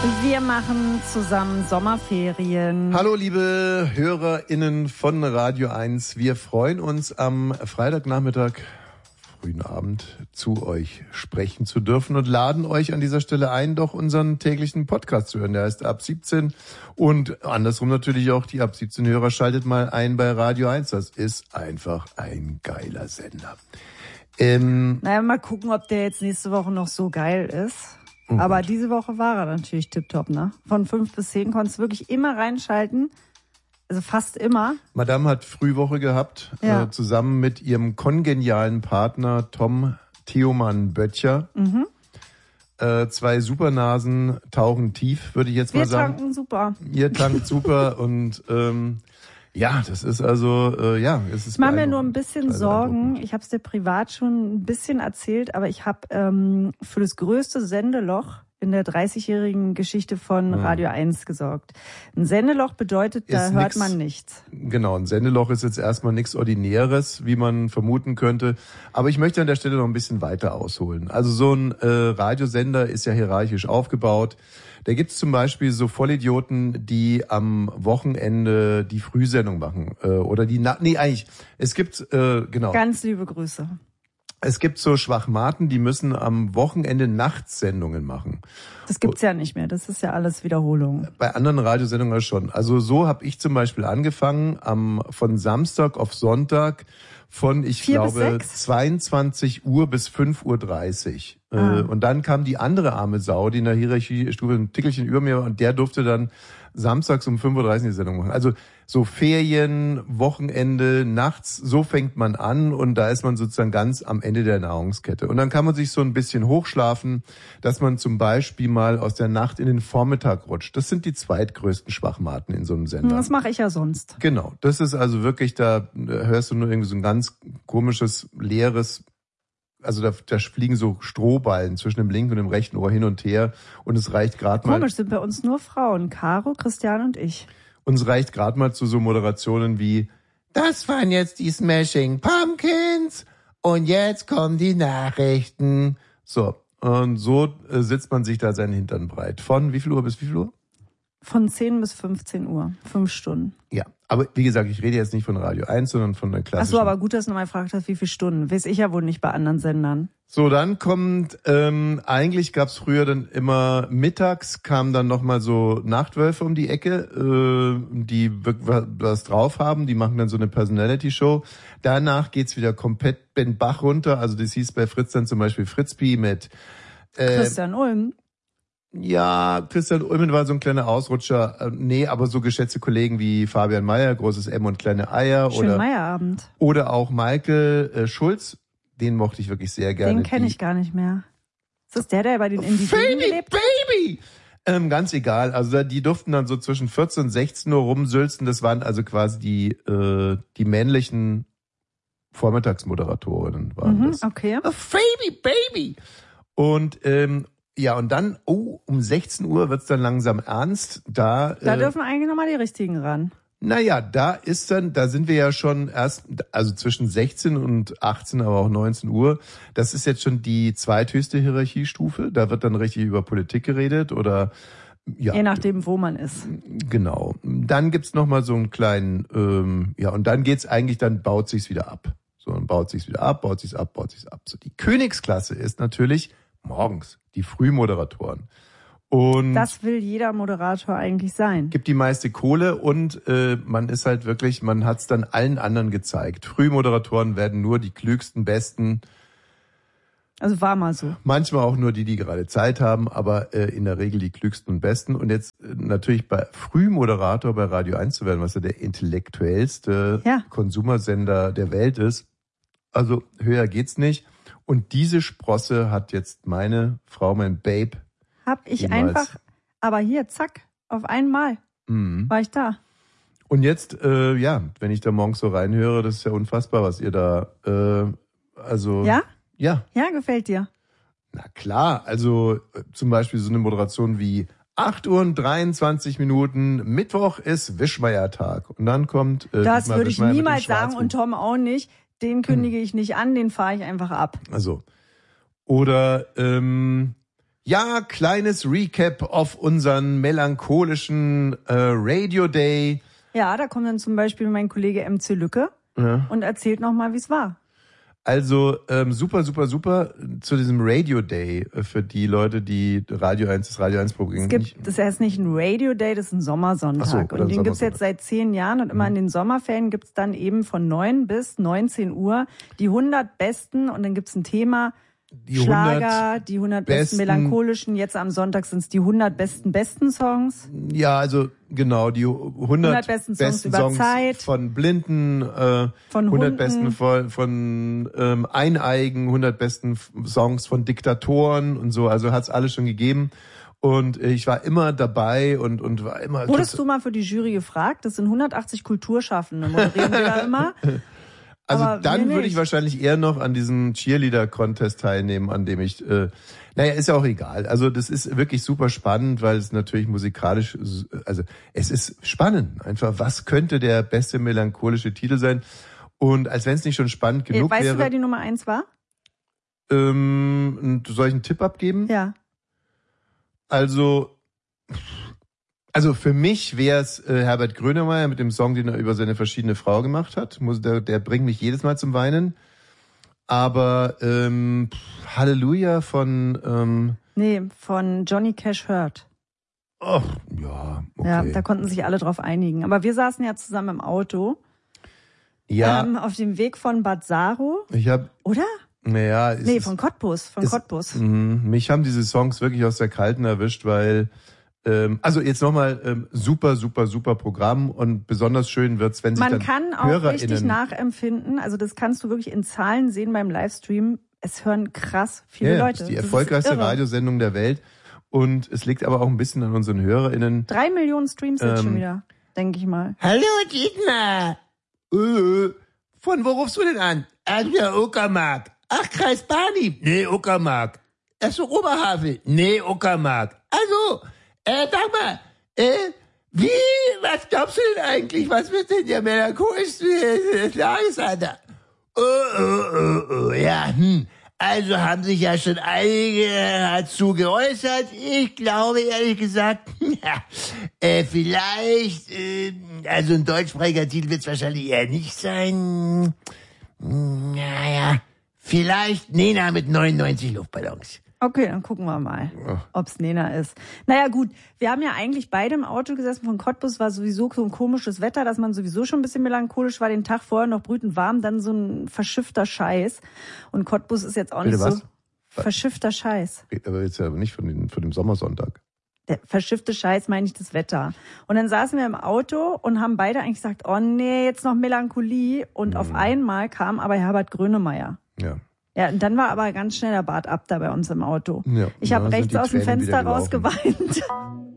Wir machen zusammen Sommerferien. Hallo liebe HörerInnen von Radio 1. Wir freuen uns am Freitagnachmittag, frühen Abend, zu euch sprechen zu dürfen und laden euch an dieser Stelle ein, doch unseren täglichen Podcast zu hören. Der heißt Ab 17 und andersrum natürlich auch die Ab 17 Hörer. Schaltet mal ein bei Radio 1. Das ist einfach ein geiler Sender. Naja, mal gucken, ob der jetzt nächste Woche noch so geil ist. Aber diese Woche war er natürlich tipptopp, ne? Von 5 bis 10 konntest du wirklich immer reinschalten. Also fast immer. Madame hat Frühwoche gehabt, ja. Zusammen mit ihrem kongenialen Partner Tom Theoman-Böttcher. 2 Supernasen tauchen tief, würde ich jetzt mal sagen. Wir tanken super. Ihr tankt super und ja, das ist also, es ist. Ich mache mir nur ein bisschen Sorgen. Ich habe es dir privat schon ein bisschen erzählt, aber ich habe für das größte Sendeloch in der 30-jährigen Geschichte von Radio 1 gesorgt. Ein Sendeloch bedeutet, da hört man nichts. Genau, ein Sendeloch ist jetzt erstmal nichts Ordinäres, wie man vermuten könnte. Aber ich möchte an der Stelle noch ein bisschen weiter ausholen. Also so ein Radiosender ist ja hierarchisch aufgebaut. Da gibt's zum Beispiel so Vollidioten, die am Wochenende die Frühsendung machen. Es gibt, genau. Ganz liebe Grüße. Es gibt so Schwachmaten, die müssen am Wochenende Nachtsendungen machen. Das gibt's ja nicht mehr, das ist ja alles Wiederholung. Bei anderen Radiosendungen schon. Also so habe ich zum Beispiel angefangen, von Samstag auf Sonntag von, ich glaube, 22 Uhr bis 5:30 Uhr. Und dann kam die andere arme Sau, die in der Hierarchiestufe ein Tickelchen über mir war, und der durfte dann samstags um 5:30 Uhr die Sendung machen. Also so Ferien, Wochenende, nachts, so fängt man an und da ist man sozusagen ganz am Ende der Nahrungskette. Und dann kann man sich so ein bisschen hochschlafen, dass man zum Beispiel mal aus der Nacht in den Vormittag rutscht. Das sind die zweitgrößten Schwachmaten in so einem Sender. Das mache ich ja sonst. Genau, das ist also wirklich, da hörst du nur irgendwie so ein ganz komisches, leeres, also da fliegen so Strohballen zwischen dem linken und dem rechten Ohr hin und her und es reicht gerade mal. Komisch, sind bei uns nur Frauen, Caro, Christian und ich. Uns reicht gerade mal zu so Moderationen wie, das waren jetzt die Smashing Pumpkins und jetzt kommen die Nachrichten. So, und so sitzt man sich da seinen Hintern breit. Von wie viel Uhr bis wie viel Uhr? Von 10 bis 15 Uhr, 5 Stunden. Ja, aber wie gesagt, ich rede jetzt nicht von Radio 1, sondern von der klassischen. Ach so, aber gut, dass du nochmal gefragt hast, wie viele Stunden. Weiß ich ja wohl nicht bei anderen Sendern. So, dann kommt, eigentlich gab's früher dann immer, mittags kamen dann nochmal so Nachtwölfe um die Ecke, die was drauf haben, die machen dann so eine Personality-Show. Danach geht's wieder komplett den Bach runter, also das hieß bei Fritz dann zum Beispiel Fritzpi mit Christian Ulm. Ja, Christian Ulmen war so ein kleiner Ausrutscher. Nee, aber so geschätzte Kollegen wie Fabian Mayer, großes M und kleine Eier. Schönen Meierabend. Oder auch Michael Schulz. Den mochte ich wirklich sehr gerne. Den kenne ich gar nicht mehr. Ist das der bei den Indigenen gelebt hat? Baby! Ganz egal. Also die durften dann so zwischen 14 und 16 Uhr rumsülzen. Das waren also quasi die männlichen Vormittagsmoderatorinnen waren das. Okay. Baby! Und ja, und dann, um 16 Uhr wird's dann langsam ernst. Da dürfen eigentlich nochmal die Richtigen ran. Naja, da sind wir ja schon erst, also zwischen 16 und 18, aber auch 19 Uhr. Das ist jetzt schon die zweithöchste Hierarchiestufe. Da wird dann richtig über Politik geredet oder, ja. Je nachdem, wo man ist. Genau. Dann gibt's nochmal so einen kleinen, und dann geht's eigentlich, dann baut sich's wieder ab. So, dann baut sich's ab. So, die Königsklasse ist natürlich morgens, die Frühmoderatoren. Und das will jeder Moderator eigentlich sein. Gibt die meiste Kohle und man ist halt wirklich, man hat's dann allen anderen gezeigt. Frühmoderatoren werden nur die klügsten, besten. Also war mal so. Manchmal auch nur die gerade Zeit haben, aber in der Regel die klügsten und besten. Und jetzt natürlich bei Frühmoderator bei Radio 1 zu werden, was ja der intellektuellste Konsumersender der Welt ist. Also höher geht's nicht. Und diese Sprosse hat jetzt meine Frau, mein Babe. Hab ich einfach, aber hier, zack, auf einmal war ich da. Und jetzt, wenn ich da morgens so reinhöre, das ist ja unfassbar, was ihr da, Ja? Ja. Ja, gefällt dir? Na klar, also zum Beispiel so eine Moderation wie 8 Uhr und 23 Minuten, Mittwoch ist Wischmeier-Tag. Und dann kommt das würde ich niemals sagen und Tom auch nicht. Den kündige ich nicht an, den fahre ich einfach ab. Also. Oder Ja, kleines Recap auf unseren melancholischen Radio Day. Ja, da kommt dann zum Beispiel mein Kollege MC Lücke und erzählt nochmal, wie es war. Also super zu diesem Radio Day für die Leute, die das Radio 1 Programm. Das heißt nicht ein Radio Day, das ist ein Sommersonntag. Und den gibt's jetzt seit 10 Jahren und immer in den Sommerferien gibt's dann eben von 9 bis 19 Uhr die 100 besten und dann gibt's ein Thema. Die Schlager, die 100 besten melancholischen, jetzt am Sonntag sind es die 100 besten Songs. Ja, also genau, die 100 besten Songs über Zeit. Von Blinden, von 100 Hunden. Besten von Eineigen, 100 besten Songs von Diktatoren und so, also hat's alles schon gegeben. Und ich war immer dabei und war immer... Wurdest du mal für die Jury gefragt? Das sind 180 Kulturschaffende, moderieren wir da immer. Also aber dann würde ich wahrscheinlich eher noch an diesem Cheerleader-Contest teilnehmen, an dem ich, ist ja auch egal. Also das ist wirklich super spannend, weil es natürlich musikalisch, also es ist spannend. Einfach, was könnte der beste melancholische Titel sein? Und als wenn es nicht schon spannend genug wäre. Weißt du, wer die Nummer 1 war? Soll ich einen Tipp abgeben? Ja. Also für mich wäre es Herbert Grönemeyer mit dem Song, den er über seine verschiedene Frau gemacht hat. Der bringt mich jedes Mal zum Weinen. Aber Halleluja von... von Johnny Cash Hurt. Ach, ja, okay. Ja, da konnten sich alle drauf einigen. Aber wir saßen ja zusammen im Auto. Ja. Auf dem Weg von Bad Saro. Oder? Naja. Von Cottbus. Mich haben diese Songs wirklich aus der Kalten erwischt, weil... Also jetzt nochmal super Programm und besonders schön wird's, wenn sich dann Man kann auch richtig nachempfinden, also das kannst du wirklich in Zahlen sehen beim Livestream, es hören krass viele Leute. Das ist die erfolgreichste Radiosendung der Welt und es liegt aber auch ein bisschen an unseren HörerInnen. 3 Millionen Streams jetzt schon wieder, denke ich mal. Hallo Dietmar! Von wo rufst du denn an? Aus der Uckermark. Ach, Kreis Barnim? Nee, Uckermark. Ach so, Oberhavel? Nee, Uckermark. Also... sag mal, was glaubst du denn eigentlich? Was wird denn der melancholischste Tagesalter? Ja, also haben sich ja schon einige dazu geäußert. Ich glaube, ehrlich gesagt, vielleicht, also ein deutschsprachiger Titel wird es wahrscheinlich eher nicht sein. Naja, vielleicht Nena mit 99 Luftballons. Okay, dann gucken wir mal, ob's Nena ist. Naja gut, wir haben ja eigentlich beide im Auto gesessen. Von Cottbus war sowieso so ein komisches Wetter, dass man sowieso schon ein bisschen melancholisch war. Den Tag vorher noch brütend warm, dann so ein verschiffter Scheiß. Und Cottbus ist jetzt auch nicht so verschiffter Scheiß. Aber jetzt ja nicht von dem Sommersonntag. Der verschiffte Scheiß meine ich das Wetter. Und dann saßen wir im Auto und haben beide eigentlich gesagt, oh nee, jetzt noch Melancholie. Und auf einmal kam aber Herbert Grönemeyer. Ja. Ja, und dann war aber ganz schnell der Bart ab da bei uns im Auto. Ja, ich habe rechts aus dem Fenster raus geweint.